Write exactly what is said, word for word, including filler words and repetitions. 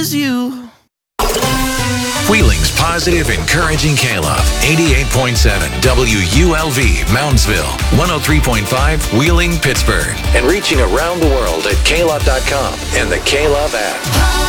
you. Wheeling's positive, encouraging K-Love. eighty-eight point seven W U L V, Moundsville. one oh three point five, Wheeling, Pittsburgh. And reaching around the world at K Love dot com and the K-Love app.